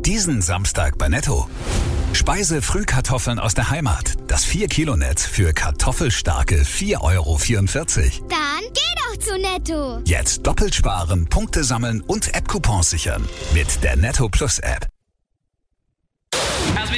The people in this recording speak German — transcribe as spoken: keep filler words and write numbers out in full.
Diesen Samstag bei Netto. Speise-Frühkartoffeln aus der Heimat. Das vier Kilo Netz für kartoffelstarke vier Euro vierundvierzig. Dann geh doch zu Netto. Jetzt doppelt sparen, Punkte sammeln und App-Coupons sichern. Mit der Netto Plus App.